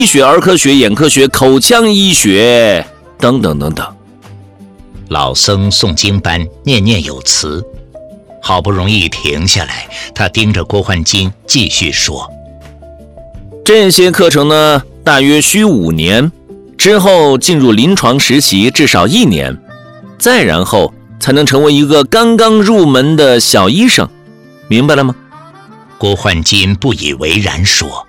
医学、儿科学、眼科学、口腔医学等等等等。 老僧诵经般念念有词，好不容易停下来，他盯着郭焕金继续说： 这些课程呢，大约需5年，之后进入临床实习至少1年，再然后才能成为一个刚刚入门的小医生，明白了吗？ 郭焕金不以为然说：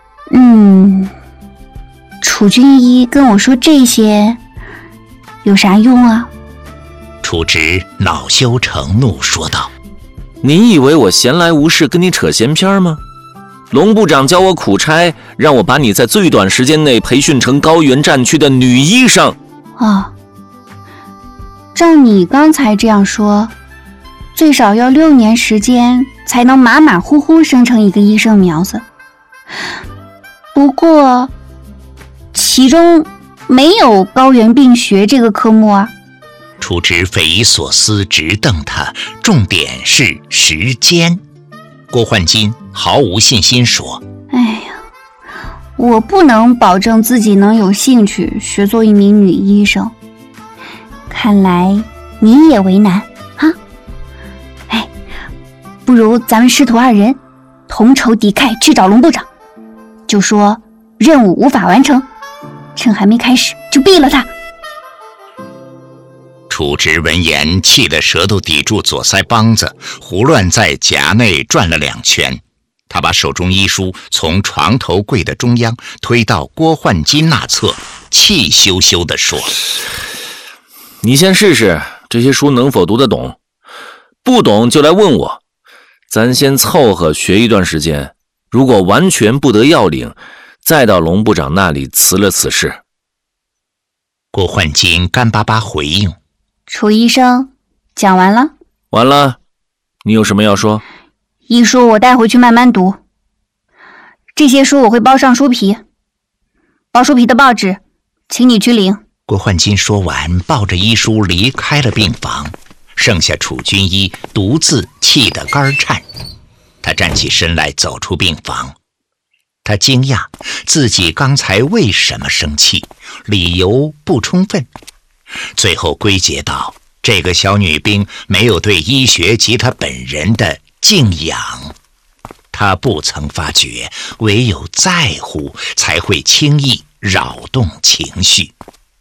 楚军医跟我说这些有啥用啊？ 楚直恼羞成怒说道： 你以为我闲来无事跟你扯闲篇吗？龙部长教我苦差，让我把你在最短时间内培训成高原战区的女医生。 照你刚才这样说，最少要6年时间才能马马虎虎生成一个医生苗子。不过其中没有高原病学这个科目啊。 楚直匪夷所思直瞪他，重点是时间。郭焕金毫无信心说： 我不能保证自己能有兴趣学做一名女医生，看来你也为难啊。不如咱们师徒2人同仇敌忾去找龙部长，就说任务无法完成，趁还没开始就毙了他。 楚直闻言气得舌头抵住左腮帮子，胡乱在颊内转了2圈。他把手中医书从床头柜的中央推到郭焕金那侧，气羞羞地说： 你先试试这些书能否读得懂，不懂就来问我，咱先凑合学一段时间，如果完全不得要领，再到龙部长那里辞了此事。 郭焕金干巴巴回应： 楚医生，讲完了？ 完了，你有什么要说？ 医书我带回去慢慢读，这些书我会包上书皮，包书皮的报纸请你去领。 郭焕金说完，抱着医书离开了病房，剩下楚军医独自气得肝颤。他站起身来走出病房，他惊讶自己刚才为什么生气，理由不充分，最后归结到这个小女兵没有对医学及她本人的敬仰。他不曾发觉，唯有在乎才会轻易扰动情绪。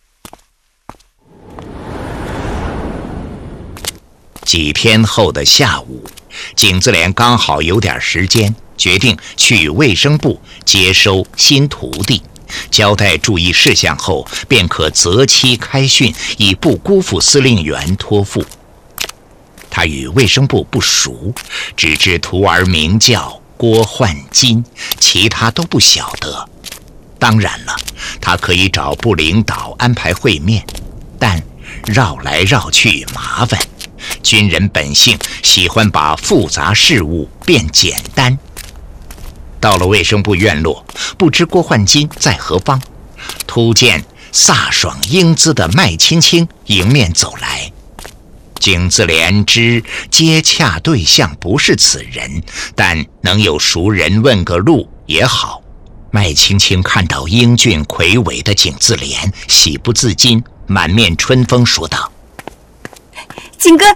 几天后的下午，景自怜刚好有点时间，决定去卫生部接收新徒弟，交代注意事项后，便可择期开训，以不辜负司令员托付。他与卫生部不熟，只知徒儿名叫郭焕金，其他都不晓得。当然了，他可以找部领导安排会面，但绕来绕去麻烦。军人本性喜欢把复杂事物变简单。到了卫生部院落，不知郭焕金在何方，突见飒爽英姿的麦青青迎面走来。景自怜知接洽对象不是此人，但能有熟人问个路也好。麦青青看到英俊魁伟的景自怜，喜不自禁，满面春风说道： 景哥，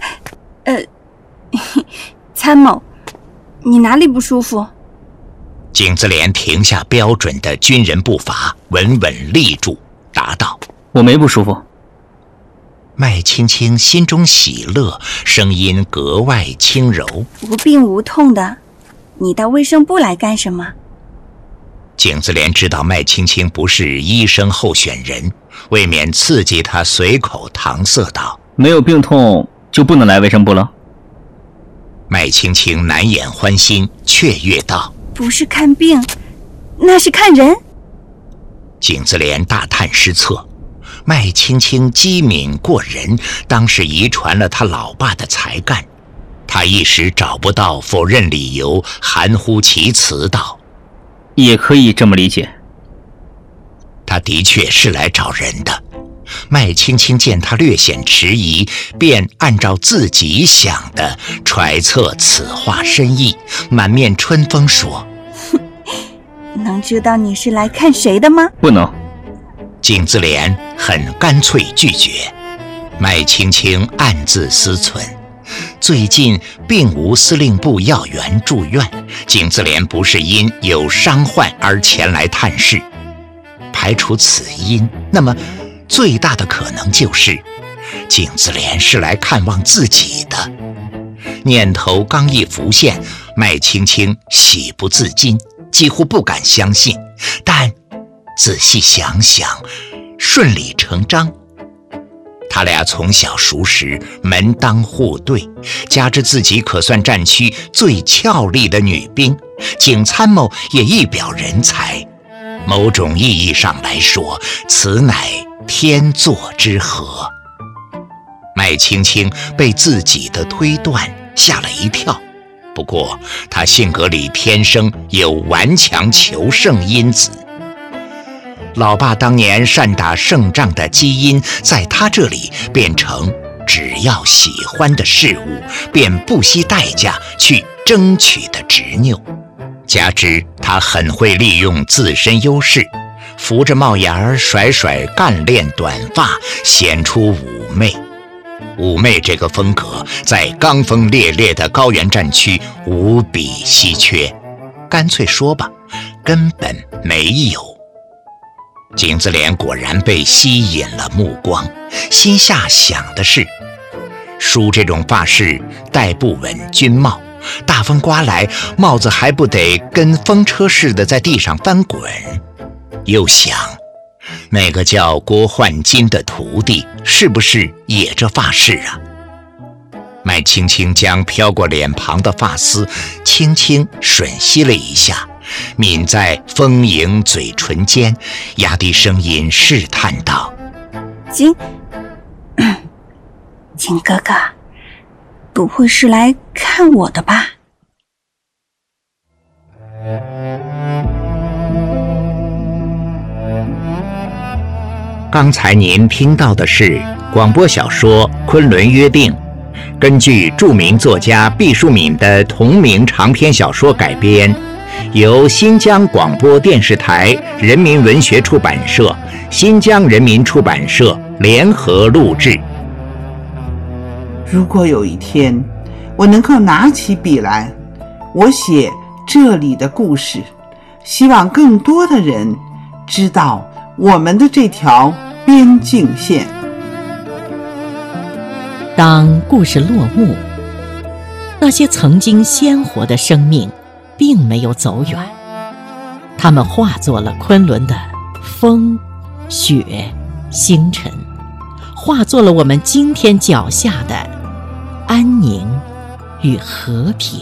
参谋，你哪里不舒服？ 景自怜停下标准的军人步伐，稳稳立住，答道： 我没不舒服。 麦青青心中喜乐，声音格外轻柔： 无病无痛的，你到卫生部来干什么？ 景自怜知道麦青青不是医生候选人，未免刺激他，随口搪塞道： 没有病痛就不能来卫生部了？ 麦青青难掩欢心，雀跃道： 不是看病，那是看人。 景自怜大叹失策，麦青青机敏过人，当是遗传了他老爸的才干。他一时找不到否认理由，含糊其辞道： 也可以这么理解。 他的确是来找人的。麦青青见他略显迟疑，便按照自己想的揣测此话深意，满面春风说： 能知道你是来看谁的吗？ 不能。 景自怜很干脆拒绝。麦青青暗自思忖，最近并无司令部要员住院，景自怜不是因有伤患而前来探视。排除此因，那么最大的可能就是景自怜是来看望自己的。念头刚一浮现，麦青青喜不自禁，几乎不敢相信，但仔细想想，顺理成章。他俩从小熟识，门当户对，加之自己可算战区最俏丽的女兵，景参谋也一表人才。某种意义上来说，此乃天作之合。麦青青被自己的推断吓了一跳，不过她性格里天生有顽强求胜因子。老爸当年善打胜仗的基因，在他这里变成只要喜欢的事物，便不惜代价去争取的执拗。加之他很会利用自身优势，扶着帽檐儿甩甩干练短发，显出妩媚。妩媚这个风格在刚锋烈烈的高原战区无比稀缺，干脆说吧，根本没有。景自怜果然被吸引了目光，心下想的是，梳这种发饰戴不稳军帽，大风刮来，帽子还不得跟风车似的在地上翻滚。又想，那个叫郭焕金的徒弟是不是也这发饰啊？麦青青将飘过脸庞的发丝轻轻吮吸了一下，抿在丰盈嘴唇间，压低声音试探道： 景哥哥，不会是来看我的吧？ 刚才您听到的是广播小说《昆仑约定》，根据著名作家毕淑敏的同名长篇小说改编，由新疆广播电视台人民文学出版社、新疆人民出版社联合录制。 如果有一天我能够拿起笔来，我写这里的故事，希望更多的人知道我们的这条边境线。 当故事落幕，那些曾经鲜活的生命并没有走远，它们化作了昆仑的风、雪、星辰，化作了我们今天脚下的安宁与和平。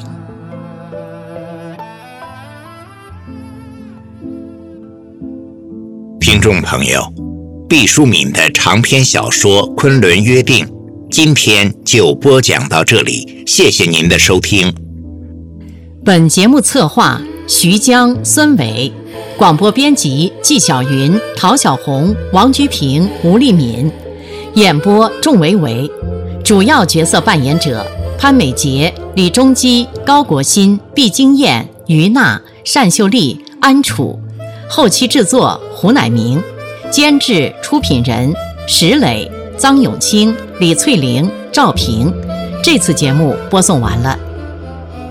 听众朋友，毕淑敏的长篇小说《昆仑约定》今天就播讲到这里，谢谢您的收听。 本节目策划徐江、孙伟，广播编辑纪晓云、陶小红、王菊平、吴丽敏，演播仲维维，主要角色扮演者潘美杰、李中基、高国新、毕金燕、于娜、单秀丽、安楚，后期制作胡乃明，监制出品人石磊、臧永清、李翠玲、赵平。这次节目播送完了。